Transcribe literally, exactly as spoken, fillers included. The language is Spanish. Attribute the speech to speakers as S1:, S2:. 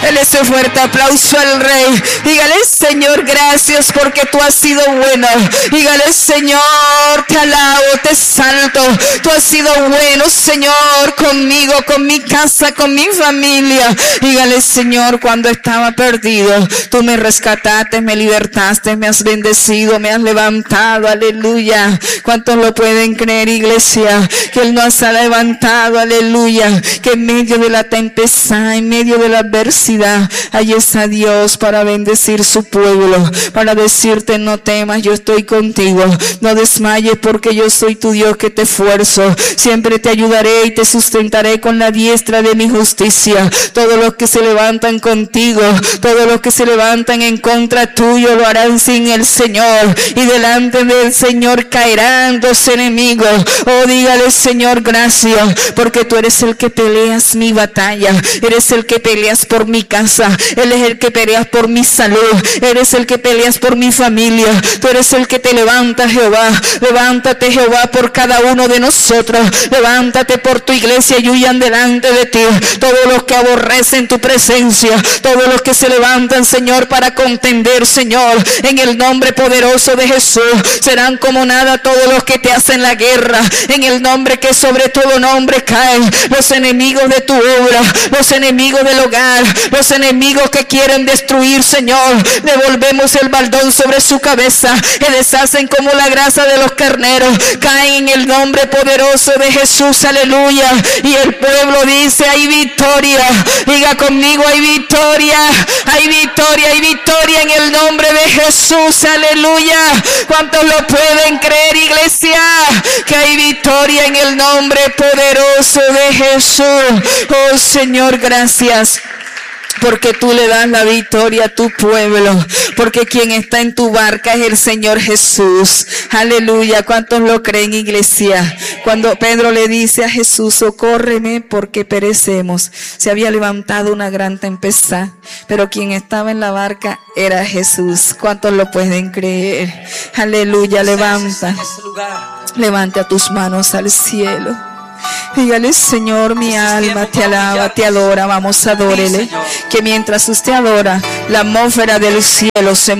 S1: Dele ese fuerte aplauso al Rey. Dígale, Señor, gracias porque tú has sido bueno. Dígale, Señor, te alabo, te exalto. Tú has sido bueno, Señor, conmigo, con mi casa, con mi familia. Dígale, Señor, cuando estaba perdido, tú me rescataste, me libertaste, me has bendecido, me has levantado. Aleluya. ¿Cuántos lo pueden creer, iglesia? Que Él nos ha levantado. Aleluya. Que en medio de la tempestad, en medio de la adversidad, ahí está Dios para bendecir su pueblo, para decirte: no temas, yo estoy contigo, no desmayes porque yo soy tu Dios que te esfuerzo, siempre te ayudaré y te sustentaré con la diestra de mi justicia. Todos los que se levantan contigo, todos los que se levantan en contra tuyo, lo harán sin el Señor, y delante del Señor caerán dos enemigos. Oh, dígale, Señor, gracias, porque tú eres el que peleas mi batalla, eres el que peleas por mi casa, Él es el que peleas por mi salud, eres el que peleas por mi familia, tú eres el que te levanta, Jehová. Levántate, Jehová, por cada uno de nosotros, levántate por tu iglesia y huyan delante de ti todos los que aborrecen tu presencia, todos los que se levantan, Señor, para contender, Señor, en el nombre poderoso de Jesús. Serán como nada todos los que te hacen la guerra, en el nombre que sobre todo nombre caen los enemigos de tu obra, los enemigos del hogar, los enemigos que quieren destruir, Señor. Devolvemos el baldón sobre su cabeza, que deshacen como la grasa de los carneros, caen en el nombre poderoso de Jesús. Aleluya. Y el pueblo dice: hay victoria. Diga conmigo: hay victoria, hay victoria, hay victoria en el nombre de Jesús. Aleluya. ¿Cuántos lo pueden creer, iglesia? Que hay victoria en el nombre poderoso de Jesús. Oh, Señor, gracias, porque tú le das la victoria a tu pueblo, porque quien está en tu barca es el Señor Jesús. Aleluya. ¿Cuántos lo creen, iglesia? Cuando Pedro le dice a Jesús: socórreme porque perecemos, se había levantado una gran tempestad, pero quien estaba en la barca era Jesús. ¿Cuántos lo pueden creer? Aleluya. Levanta, levanta tus manos al cielo. Dígale: Señor, mi alma te alaba, te adora. Vamos, adórele. Que mientras usted adora, la atmósfera del cielo se